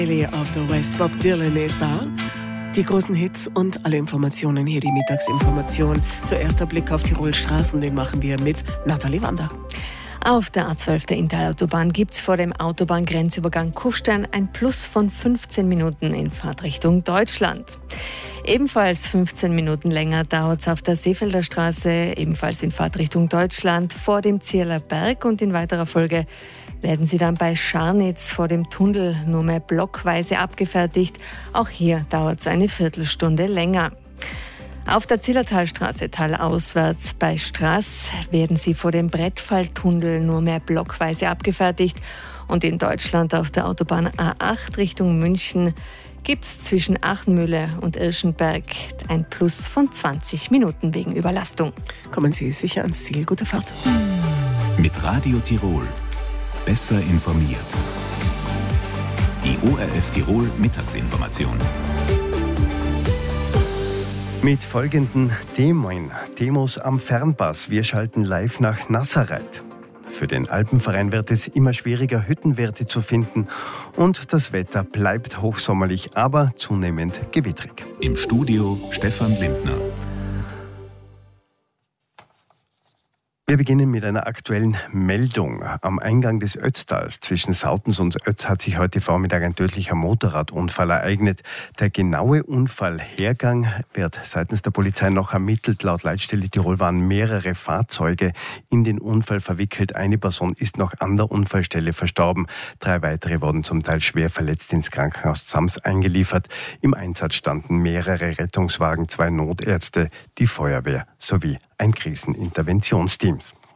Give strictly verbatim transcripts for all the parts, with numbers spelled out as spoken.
Lily of the West, Bob Dylan ist da. Die großen Hits und alle Informationen hier, die Mittagsinformation. Zuerst der Blick auf Tirol Straßen, den machen wir mit Nathalie Wander. Auf der A zwölf der Intalautobahn gibt es vor dem Autobahngrenzübergang Kufstein ein Plus von fünfzehn Minuten in Fahrtrichtung Deutschland. Ebenfalls fünfzehn Minuten länger dauert es auf der Seefelder Straße, ebenfalls in Fahrtrichtung Deutschland, vor dem Zierler Berg, und in weiterer Folge werden sie dann bei Scharnitz vor dem Tunnel nur mehr blockweise abgefertigt. Auch hier dauert es eine Viertelstunde länger. Auf der Zillertalstraße talauswärts bei Straß werden sie vor dem Brettfalltunnel nur mehr blockweise abgefertigt. Und in Deutschland auf der Autobahn A acht Richtung München gibt es zwischen Achenmühle und Irschenberg ein Plus von zwanzig Minuten wegen Überlastung. Kommen Sie sicher ans Ziel. Gute Fahrt. Mit Radio Tirol. Besser informiert. Die O R F Tirol Mittagsinformation. Mit folgenden Themen. Demos am Fernpass. Wir schalten live nach Nazareth. Für den Alpenverein wird es immer schwieriger, Hüttenwirte zu finden. Und das Wetter bleibt hochsommerlich, aber zunehmend gewittrig. Im Studio Stefan Lindner. Wir beginnen mit einer aktuellen Meldung. Am Eingang des Ötztals zwischen Sautens und Ötz hat sich heute Vormittag ein tödlicher Motorradunfall ereignet. Der genaue Unfallhergang wird seitens der Polizei noch ermittelt. Laut Leitstelle Tirol waren mehrere Fahrzeuge in den Unfall verwickelt. Eine Person ist noch an der Unfallstelle verstorben. Drei weitere wurden zum Teil schwer verletzt ins Krankenhaus Zams eingeliefert. Im Einsatz standen mehrere Rettungswagen, zwei Notärzte, die Feuerwehr sowie ein Kriseninterventionsteam.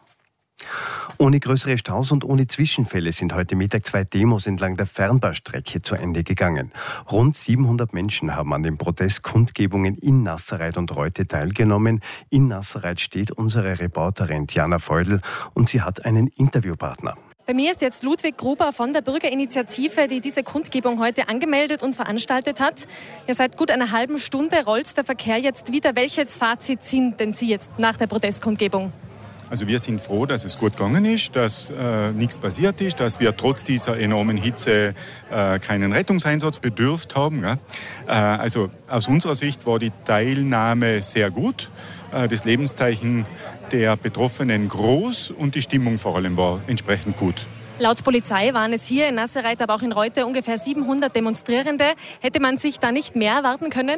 Ohne größere Staus und ohne Zwischenfälle sind heute Mittag zwei Demos entlang der Fernbahnstrecke zu Ende gegangen. Rund siebenhundert Menschen haben an den Protestkundgebungen in Nazareth und Reute teilgenommen. In Nazareth steht unsere Reporterin Diana Feudel und sie hat einen Interviewpartner. Bei mir ist jetzt Ludwig Gruber von der Bürgerinitiative, die diese Kundgebung heute angemeldet und veranstaltet hat. Ja, seit gut einer halben Stunde rollt der Verkehr jetzt wieder. Welches Fazit ziehen denn Sie jetzt nach der Protestkundgebung? Also wir sind froh, dass es gut gegangen ist, dass äh, nichts passiert ist, dass wir trotz dieser enormen Hitze äh, keinen Rettungseinsatz bedürft haben. Ja? Äh, also aus unserer Sicht war die Teilnahme sehr gut, äh, das Lebenszeichen der Betroffenen groß und die Stimmung vor allem war entsprechend gut. Laut Polizei waren es hier in Nazareth, aber auch in Reute ungefähr siebenhundert Demonstrierende. Hätte man sich da nicht mehr erwarten können?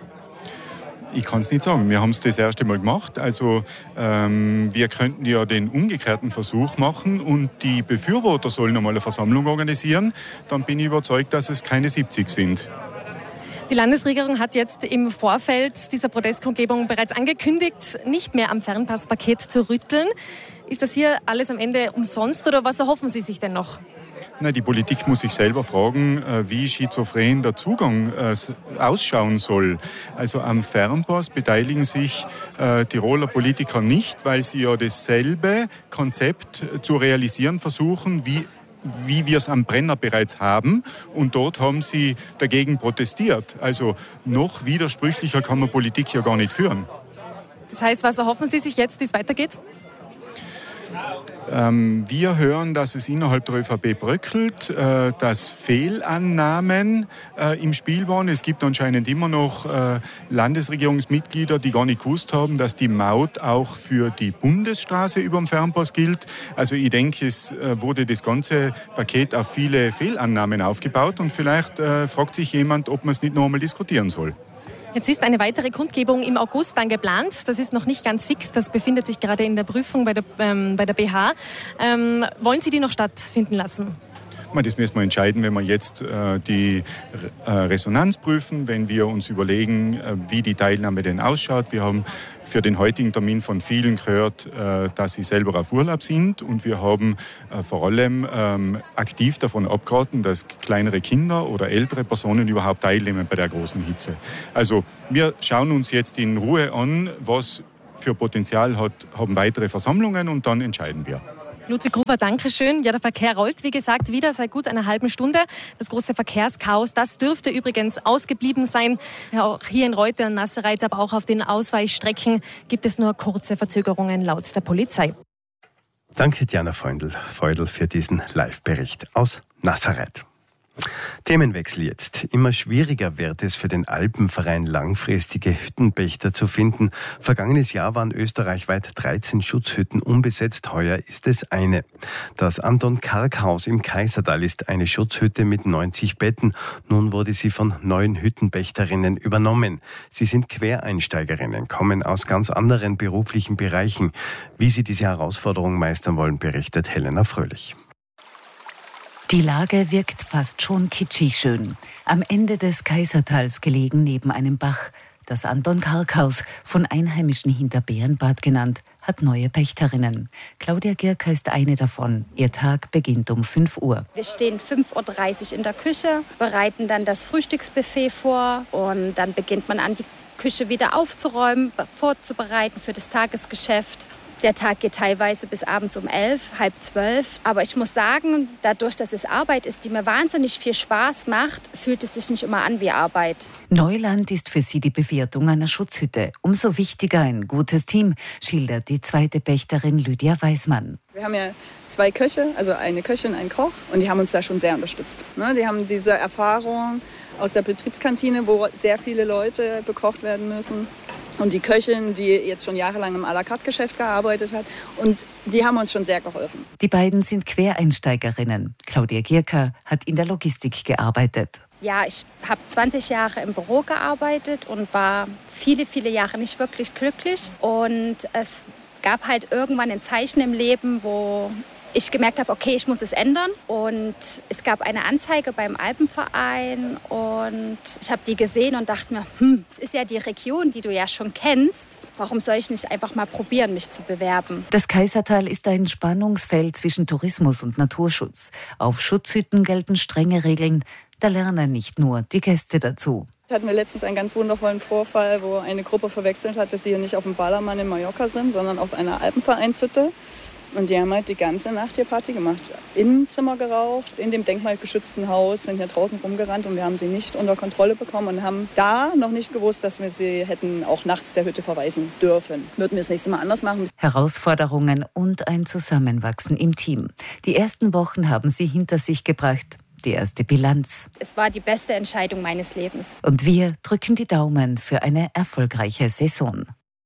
Ich kann es nicht sagen. Wir haben es das erste Mal gemacht. Also ähm, wir könnten ja den umgekehrten Versuch machen und die Befürworter sollen einmal eine Versammlung organisieren. Dann bin ich überzeugt, dass es keine siebzig sind. Die Landesregierung hat jetzt im Vorfeld dieser Protestkundgebung bereits angekündigt, nicht mehr am Fernpasspaket zu rütteln. Ist das hier alles am Ende umsonst oder was erhoffen Sie sich denn noch? Na, die Politik muss sich selber fragen, wie schizophren der Zugang ausschauen soll. Also am Fernpass beteiligen sich äh, Tiroler Politiker nicht, weil sie ja dasselbe Konzept zu realisieren versuchen, wie wie wir es am Brenner bereits haben. Und dort haben sie dagegen protestiert. Also noch widersprüchlicher kann man Politik ja gar nicht führen. Das heißt, was erhoffen Sie sich jetzt, wie es weitergeht? Ähm, wir hören, dass es innerhalb der ÖVP bröckelt, äh, dass Fehlannahmen äh, im Spiel waren. Es gibt anscheinend immer noch äh, Landesregierungsmitglieder, die gar nicht gewusst haben, dass die Maut auch für die Bundesstraße über dem Fernpass gilt. Also ich denke, es äh, wurde das ganze Paket auf viele Fehlannahmen aufgebaut und vielleicht äh, fragt sich jemand, ob man es nicht noch einmal diskutieren soll. Jetzt ist eine weitere Kundgebung im August dann geplant. Das ist noch nicht ganz fix. Das befindet sich gerade in der Prüfung bei der, ähm, bei der B H. Ähm, wollen Sie die noch stattfinden lassen? Das müssen wir entscheiden, wenn wir jetzt äh, die äh, Resonanz prüfen, wenn wir uns überlegen, äh, wie die Teilnahme denn ausschaut. Wir haben für den heutigen Termin von vielen gehört, äh, dass sie selber auf Urlaub sind. Und wir haben äh, vor allem ähm, aktiv davon abgeraten, dass kleinere Kinder oder ältere Personen überhaupt teilnehmen bei der großen Hitze. Also wir schauen uns jetzt in Ruhe an, was für Potenzial hat, haben weitere Versammlungen und dann entscheiden wir. Ludwig Gruber, danke schön. Ja, der Verkehr rollt, wie gesagt, wieder seit gut einer halben Stunde. Das große Verkehrschaos, das dürfte übrigens ausgeblieben sein. Ja, auch hier in Reute und Nazareth, aber auch auf den Ausweichstrecken gibt es nur kurze Verzögerungen laut der Polizei. Danke, Diana Feudel, Feudel für diesen Live-Bericht aus Nazareth. Themenwechsel jetzt. Immer schwieriger wird es für den Alpenverein, langfristige Hüttenpächter zu finden. Vergangenes Jahr waren österreichweit dreizehn Schutzhütten unbesetzt, heuer ist es eine. Das Anton-Karg-Haus im Kaisertal ist eine Schutzhütte mit neunzig Betten. Nun wurde sie von neuen Hüttenpächterinnen übernommen. Sie sind Quereinsteigerinnen, kommen aus ganz anderen beruflichen Bereichen. Wie sie diese Herausforderung meistern wollen, berichtet Helena Fröhlich. Die Lage wirkt fast schon kitschig schön. Am Ende des Kaisertals gelegen neben einem Bach. Das Anton-Karg-Haus, von Einheimischen Hinterbärenbad genannt, hat neue Pächterinnen. Claudia Gierker ist eine davon. Ihr Tag beginnt um fünf Uhr. Wir stehen fünf Uhr dreißig in der Küche, bereiten dann das Frühstücksbuffet vor und dann beginnt man an, die Küche wieder aufzuräumen, vorzubereiten für das Tagesgeschäft. Der Tag geht teilweise bis abends um elf, halb zwölf. Aber ich muss sagen, dadurch, dass es Arbeit ist, die mir wahnsinnig viel Spaß macht, fühlt es sich nicht immer an wie Arbeit. Neuland ist für sie die Bewirtung einer Schutzhütte. Umso wichtiger ein gutes Team, schildert die zweite Pächterin Lydia Weismann. Wir haben ja zwei Köche, also eine Köchin, einen Koch. Und die haben uns da schon sehr unterstützt. Die haben diese Erfahrung aus der Betriebskantine, wo sehr viele Leute bekocht werden müssen. Und die Köchin, die jetzt schon jahrelang im à la carte Geschäft gearbeitet hat. Und die haben uns schon sehr geholfen. Die beiden sind Quereinsteigerinnen. Claudia Gierker hat in der Logistik gearbeitet. Ja, ich habe zwanzig Jahre im Büro gearbeitet und war viele, viele Jahre nicht wirklich glücklich. Und es gab halt irgendwann ein Zeichen im Leben, wo ich gemerkt habe, okay, ich muss es ändern. Und es gab eine Anzeige beim Alpenverein und ich habe die gesehen und dachte mir, hm, es ist ja die Region, die du ja schon kennst. Warum soll ich nicht einfach mal probieren, mich zu bewerben? Das Kaisertal ist ein Spannungsfeld zwischen Tourismus und Naturschutz. Auf Schutzhütten gelten strenge Regeln. Da lernen nicht nur die Gäste dazu. Hatten wir letztens einen ganz wundervollen Vorfall, wo eine Gruppe verwechselt hat, dass sie hier nicht auf dem Ballermann in Mallorca sind, sondern auf einer Alpenvereinshütte. Und die haben halt die ganze Nacht hier Party gemacht. Im Zimmer geraucht, in dem denkmalgeschützten Haus, sind hier draußen rumgerannt und wir haben sie nicht unter Kontrolle bekommen und haben da noch nicht gewusst, dass wir sie hätten auch nachts der Hütte verweisen dürfen. Würden wir das nächste Mal anders machen. Herausforderungen und ein Zusammenwachsen im Team. Die ersten Wochen haben sie hinter sich gebracht. Die erste Bilanz. Es war die beste Entscheidung meines Lebens. Und wir drücken die Daumen für eine erfolgreiche Saison.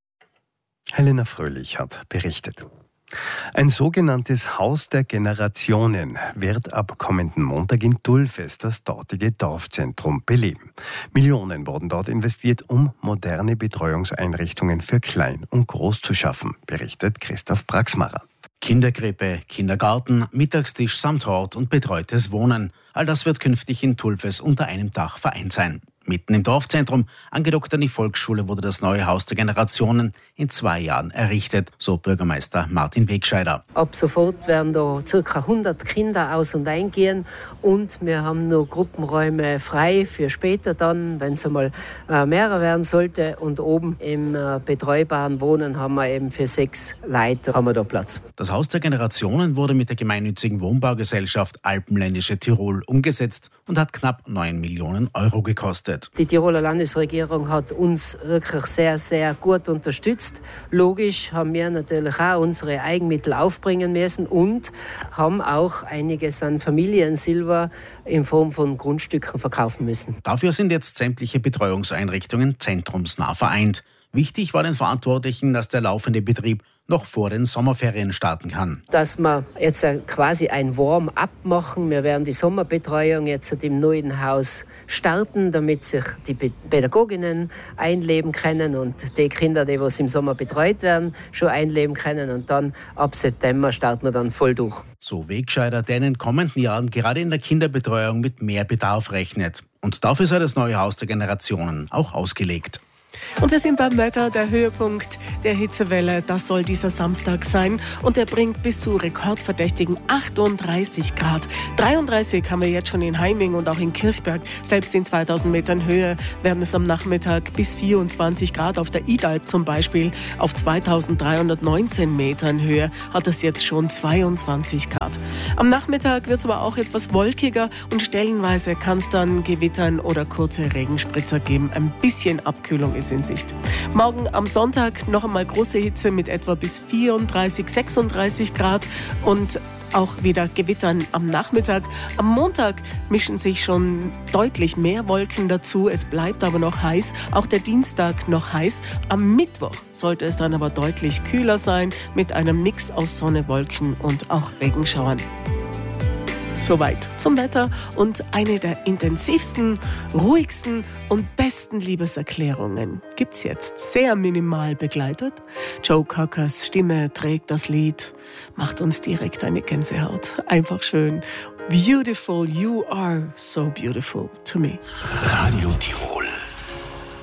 Helena Fröhlich hat berichtet. Ein sogenanntes Haus der Generationen wird ab kommenden Montag in Dulfes das dortige Dorfzentrum beleben. Millionen wurden dort investiert, um moderne Betreuungseinrichtungen für Klein und Groß zu schaffen, berichtet Christoph Braxmacher. Kinderkrippe, Kindergarten, Mittagstisch samt Hort und betreutes Wohnen. All das wird künftig in Dulfes unter einem Dach vereint sein. Mitten im Dorfzentrum, angedockt an die Volksschule, wurde das neue Haus der Generationen in zwei Jahren errichtet, so Bürgermeister Martin Wegscheider. Ab sofort werden da ca. hundert Kinder aus- und eingehen und wir haben noch Gruppenräume frei für später dann, wenn es einmal äh, mehrer werden sollte. Und oben im äh, betreubaren Wohnen haben wir eben für sechs Leute haben wir da Platz. Das Haus der Generationen wurde mit der gemeinnützigen Wohnbaugesellschaft Alpenländische Tirol umgesetzt und hat knapp neun Millionen Euro gekostet. Die Tiroler Landesregierung hat uns wirklich sehr, sehr gut unterstützt. Logisch haben wir natürlich auch unsere Eigenmittel aufbringen müssen und haben auch einiges an Familiensilber in Form von Grundstücken verkaufen müssen. Dafür sind jetzt sämtliche Betreuungseinrichtungen zentrumsnah vereint. Wichtig war den Verantwortlichen, dass der laufende Betrieb noch vor den Sommerferien starten kann. Dass wir jetzt quasi ein Warm-up machen. Wir werden die Sommerbetreuung jetzt im neuen Haus starten, damit sich die Pädagoginnen einleben können und die Kinder, die was im Sommer betreut werden, schon einleben können. Und dann ab September starten wir dann voll durch. So Wegscheider, der in den kommenden Jahren gerade in der Kinderbetreuung mit mehr Bedarf rechnet. Und dafür sei das neue Haus der Generationen auch ausgelegt. Und wir sind beim Wetter. Der Höhepunkt der Hitzewelle, das soll dieser Samstag sein. Und der bringt bis zu rekordverdächtigen achtunddreißig Grad. dreiunddreißig haben wir jetzt schon in Heiming und auch in Kirchberg. Selbst in zweitausend Metern Höhe werden es am Nachmittag bis vierundzwanzig Grad. Auf der Idalb zum Beispiel auf zweitausenddreihundertneunzehn Metern Höhe hat es jetzt schon zweiundzwanzig Grad. Am Nachmittag wird es aber auch etwas wolkiger und stellenweise kann es dann Gewittern oder kurze Regenspritzer geben. Ein bisschen Abkühlung ist in Sicht. Morgen am Sonntag noch einmal große Hitze mit etwa bis vierunddreißig, sechsunddreißig Grad und auch wieder Gewittern am Nachmittag. Am Montag mischen sich schon deutlich mehr Wolken dazu. Es bleibt aber noch heiß. Auch der Dienstag noch heiß. Am Mittwoch sollte es dann aber deutlich kühler sein mit einem Mix aus Sonne, Wolken und auch Regenschauern. Soweit zum Wetter und eine der intensivsten, ruhigsten und besten Liebeserklärungen gibt's jetzt. Sehr minimal begleitet. Joe Cockers Stimme trägt das Lied, macht uns direkt eine Gänsehaut. Einfach schön. Beautiful, you are so beautiful to me. Radio Tirol.